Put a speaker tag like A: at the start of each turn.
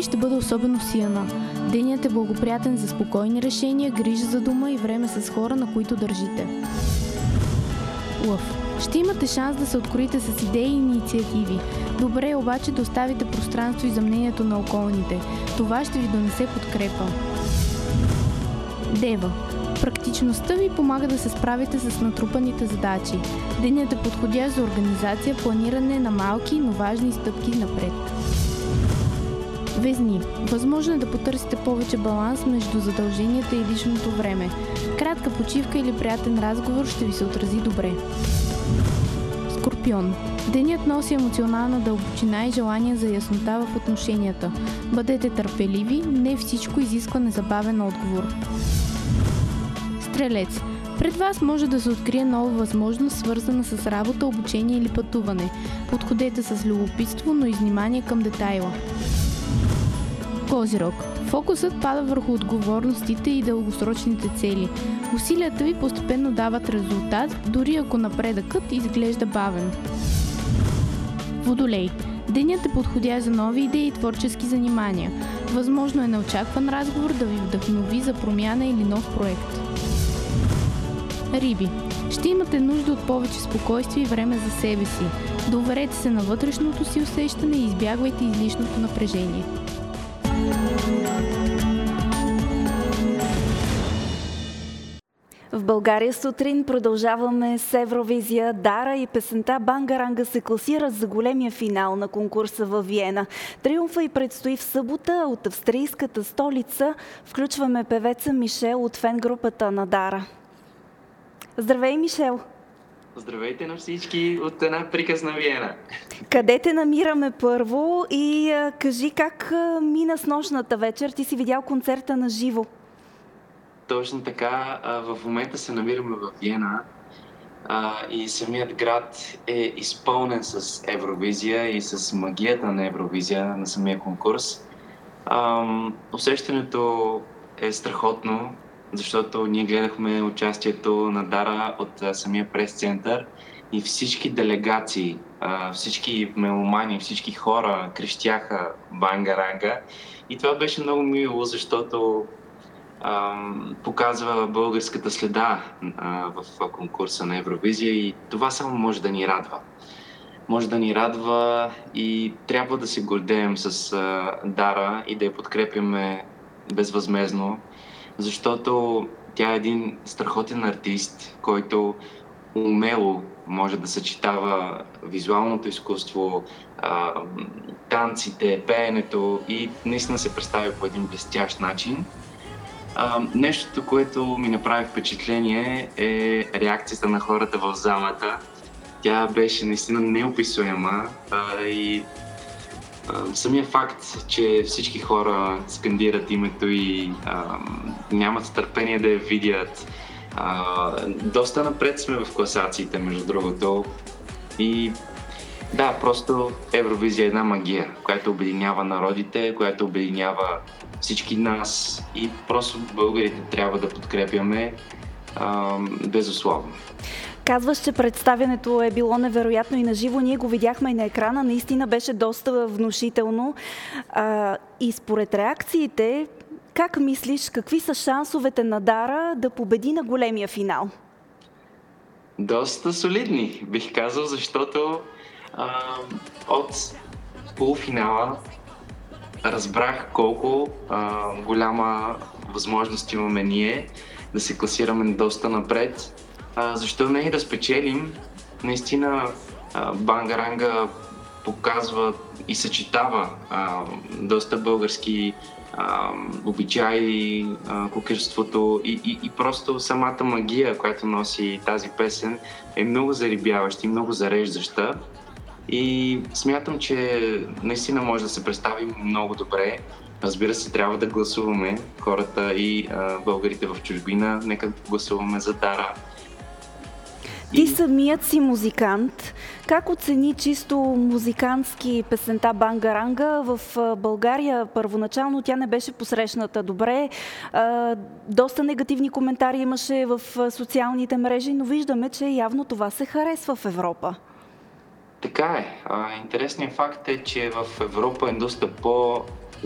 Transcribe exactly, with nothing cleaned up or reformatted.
A: юли ще бъде особено силна. Денят е благоприятен за спокойни решения, грижа за дома и време с хора, на които държите. Лъв. Ще имате шанс да се откроите с идеи и инициативи. Добре е обаче да оставите пространство и за мнението на околните. Това ще ви донесе подкрепа. Дева. Практичността ви помага да се справите с натрупаните задачи. Денят е подходящ за организация, планиране на малки, но важни стъпки напред. Везни. Възможно е да потърсите повече баланс между задълженията и личното време. Кратка почивка или приятен разговор ще ви се отрази добре. Скорпион. Денят носи емоционална дълбочина и желание за яснота в отношенията. Бъдете търпеливи, не всичко изисква незабавен отговор. Стрелец. Пред вас може да се открие нова възможност, свързана с работа, обучение или пътуване. Подходете с любопитство, но и внимание към детайла. Козирог. Фокусът пада върху отговорностите и дългосрочните цели. Усилията ви постепенно дават резултат, дори ако напредъкът изглежда бавен. Водолей. Денят е подходящ за нови идеи и творчески занимания. Възможно е неочакван разговор да ви вдъхнови за промяна или нов проект. Риби. Ще имате нужда от повече спокойствие и време за себе си. Доверете се на вътрешното си усещане и избягвайте излишното напрежение.
B: В България сутрин продължаваме с Евровизия. Дара и песента Бангаранга се класират за големия финал на конкурса във Виена. Триумфа и предстои в събота от австрийската столица. Включваме певеца Мишел от фен-групата на Дара. Здравей, Мишел!
C: Здравейте на всички от една приказна Виена.
B: Къде те намираме първо и а, кажи как а, мина с нощната вечер? Ти си видял концерта на живо.
C: Точно така. В момента се намираме в Виена и самият град е изпълнен с Евровизия и с магията на Евровизия, на самия конкурс. Усещането е страхотно, защото ние гледахме участието на Дара от самия прес-център и всички делегации, всички меломани, всички хора крещяха Бангаранга. И това беше много мило, защото Uh, показва българската следа uh, в конкурса на Евровизия и това само може да ни радва. Може да ни радва и трябва да се гордеем с uh, Дара и да я подкрепяме безвъзмезно, защото тя е един страхотен артист, който умело може да съчетава визуалното изкуство, uh, танците, пеенето и наистина се представя по един блестящ начин. Uh, нещото, което ми направи впечатление е реакцията на хората в залата. Тя беше наистина неописуема uh, и uh, самия факт, че всички хора скандират името и uh, нямат търпение да я видят. Uh, доста напред сме в класациите, между другото. И да, просто Евровизия е една магия, която обединява народите, която обединява всички нас и просто българите трябва да подкрепяме а, безусловно.
B: Казваш, че представянето е било невероятно и наживо. Ние го видяхме и на екрана. Наистина беше доста внушително. А, и според реакциите, как мислиш, какви са шансовете на Дара да победи на големия финал?
C: Доста солидни, бих казал, защото а, от полуфинала разбрах колко а, голяма възможност имаме ние да се класираме доста напред. А, защо не и да спечелим? Наистина а, Бангаранга показва и съчетава а, доста български а, обичаи, а, кукерството и, и, и просто самата магия, която носи тази песен, е много зарибяваща и много зареждаща. И смятам, че наистина може да се представи много добре. Разбира се, трябва да гласуваме хората и а, българите в чужбина. Нека гласуваме за Дара.
B: Ти самият си музикант. Как оцени чисто музикантски песента Бангаранга? В България първоначално тя не беше посрещната добре. Доста негативни коментари имаше в социалните мрежи, но виждаме, че явно това се харесва в Европа.
C: Така е. Интересният факт е, че в Европа е доста по-